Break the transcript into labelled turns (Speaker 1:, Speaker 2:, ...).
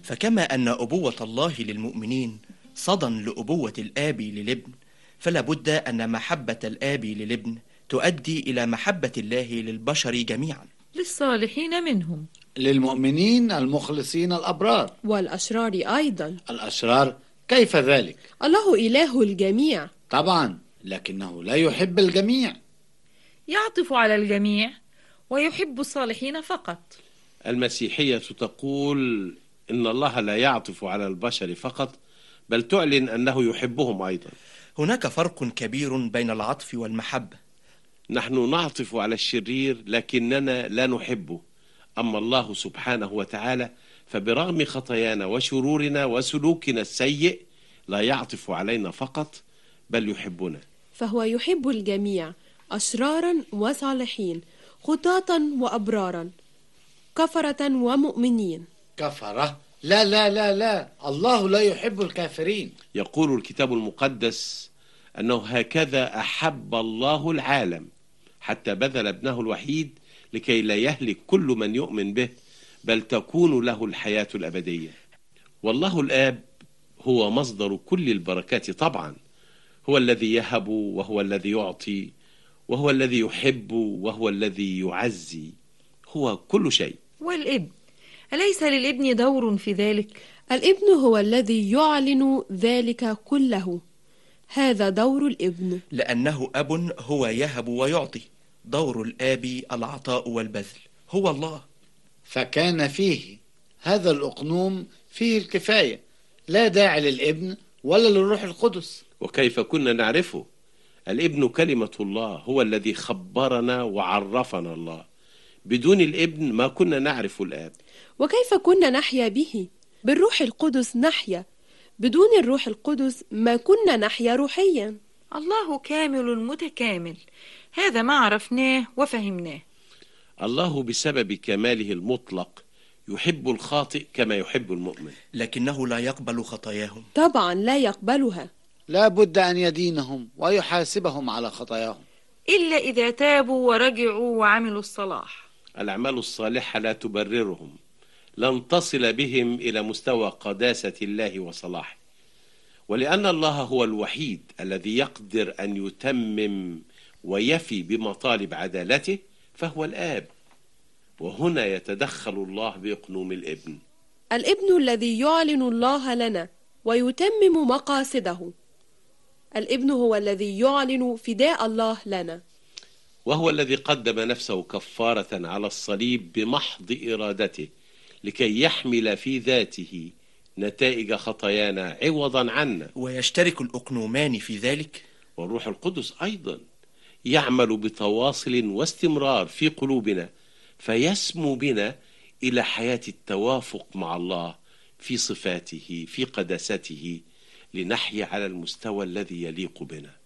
Speaker 1: فكما أن أبوة الله للمؤمنين صدى لأبوة الآب للابن، فلا بد أن محبة الآب للابن تؤدي إلى محبة الله للبشر جميعا،
Speaker 2: للصالحين منهم،
Speaker 3: للمؤمنين المخلصين الأبرار،
Speaker 4: والأشرار أيضا.
Speaker 3: الأشرار كيف ذلك؟
Speaker 4: الله إله الجميع
Speaker 3: طبعا، لكنه لا يحب الجميع.
Speaker 2: يعطف على الجميع ويحب الصالحين فقط.
Speaker 5: المسيحية تقول إن الله لا يعطف على البشر فقط، بل تعلن أنه يحبهم أيضا.
Speaker 1: هناك فرق كبير بين العطف والمحبة.
Speaker 5: نحن نعطف على الشرير لكننا لا نحبه، أما الله سبحانه وتعالى فبرغم خطايانا وشرورنا وسلوكنا السيء لا يعطف علينا فقط بل يحبنا.
Speaker 4: فهو يحب الجميع، أشرارا وصالحين، خطاة وأبرارا، كفرة ومؤمنين.
Speaker 3: كفرة؟ لا لا لا لا، الله لا يحب الكافرين.
Speaker 5: يقول الكتاب المقدس أنه هكذا أحب الله العالم حتى بذل ابنه الوحيد لكي لا يهلك كل من يؤمن به بل تكون له الحياة الأبدية. والله الآب هو مصدر كل البركات طبعا، هو الذي يهب وهو الذي يعطي وهو الذي يحب وهو الذي يعزي، هو كل شيء.
Speaker 2: والابن، أليس للابن دور في ذلك؟
Speaker 4: الابن هو الذي يعلن ذلك كله، هذا دور الابن،
Speaker 1: لأنه أب هو يهب ويعطي. دور الآب العطاء والبذل، هو الله.
Speaker 3: فكان فيه هذا الأقنوم فيه الكفاية، لا داعي للابن ولا للروح القدس.
Speaker 5: وكيف كنا نعرفه؟ الابن كلمة الله، هو الذي خبرنا وعرفنا الله. بدون الابن ما كنا نعرف الآب.
Speaker 4: وكيف كنا نحيا به؟ بالروح القدس نحيا، بدون الروح القدس ما كنا نحيا روحيا.
Speaker 2: الله كامل متكامل، هذا ما عرفناه وفهمناه.
Speaker 5: الله بسبب كماله المطلق يحب الخاطئ كما يحب المؤمن،
Speaker 1: لكنه لا يقبل خطاياهم.
Speaker 4: طبعا لا يقبلها،
Speaker 3: لا بد أن يدينهم ويحاسبهم على خطاياهم،
Speaker 2: إلا إذا تابوا ورجعوا وعملوا الصلاح.
Speaker 5: الأعمال الصالحة لا تبررهم، لن تصل بهم إلى مستوى قداسة الله وصلاحه. ولأن الله هو الوحيد الذي يقدر أن يتمم ويفي بمطالب عدالته فهو الآب، وهنا يتدخل الله بإقنوم الابن.
Speaker 4: الابن الذي يعلن الله لنا ويتمم مقاصده. الابن هو الذي يعلن فداء الله لنا،
Speaker 5: وهو الذي قدم نفسه كفارة على الصليب بمحض إرادته لكي يحمل في ذاته نتائج خطايانا عوضا عنا.
Speaker 1: ويشترك الأقنومان في ذلك.
Speaker 5: والروح القدس أيضا يعمل بتواصل واستمرار في قلوبنا فيسمو بنا إلى حياة التوافق مع الله في صفاته في قداسته، لنحيا على المستوى الذي يليق بنا.